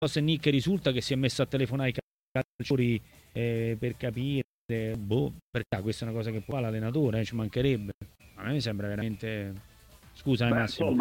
se Nick risulta che si è messo a telefonare ai calciatori per capire, perché questa è una cosa che può fare l'allenatore, ci mancherebbe. A me mi sembra veramente... Scusa, Massimo.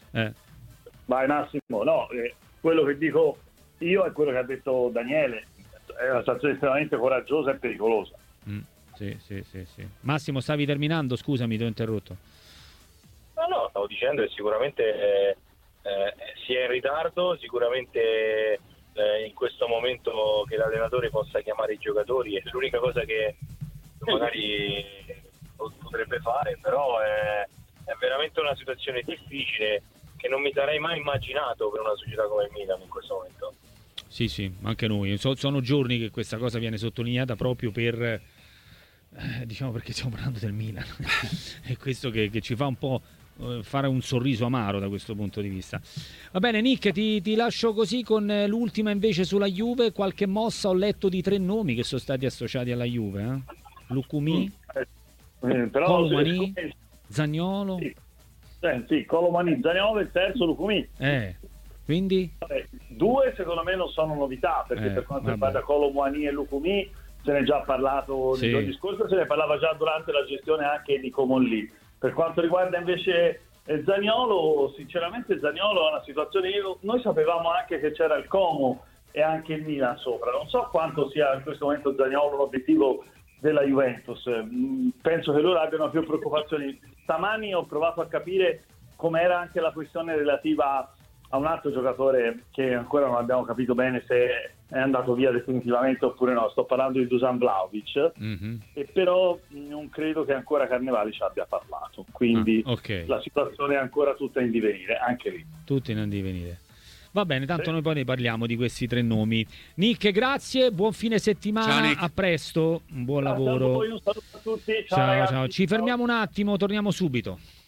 Vai Massimo, no, quello che dico io è quello che ha detto Daniele, è una situazione estremamente coraggiosa e pericolosa. Sì. Massimo, stavi terminando? Scusami, ti ho interrotto. No, stavo dicendo che sicuramente si è in ritardo, sicuramente in questo momento che l'allenatore possa chiamare i giocatori è l'unica cosa che magari potrebbe fare, però è veramente una situazione difficile che non mi sarei mai immaginato per una società come il Milan in questo momento. Sì, anche noi. Sono giorni che questa cosa viene sottolineata proprio per... diciamo perché stiamo parlando del Milan. È questo che ci fa un po' fare un sorriso amaro da questo punto di vista. Va bene Nick, ti lascio così con l'ultima invece sulla Juve. Qualche mossa, ho letto di 3 nomi che sono stati associati alla Juve, Lucumí, Colomani, Zaniolo. Sì, Colomani, Zaniolo e il terzo Lucumí. Quindi? 2 secondo me non sono novità, perché per quanto riguarda Colomani e Lucumí se ne è già parlato nei giorni scorsi, se ne parlava già durante la gestione anche di Comolli. Per quanto riguarda invece Zaniolo, sinceramente Zaniolo è una situazione, noi sapevamo anche che c'era il Como e anche il Milan sopra, non so quanto sia in questo momento Zaniolo un obiettivo della Juventus, penso che loro abbiano più preoccupazioni. Stamani ho provato a capire com'era anche la questione relativa a un altro giocatore che ancora non abbiamo capito bene se è andato via definitivamente oppure no, sto parlando di Dusan Vlahovic, e però non credo che ancora Carnevali ci abbia parlato, quindi la situazione è ancora tutta in divenire, anche lì. Tutta in divenire. Va bene, tanto noi poi ne parliamo di questi 3 nomi. Nick, grazie, buon fine settimana, a presto, un buon lavoro. Un saluto a tutti, ciao. Ci fermiamo un attimo, torniamo subito.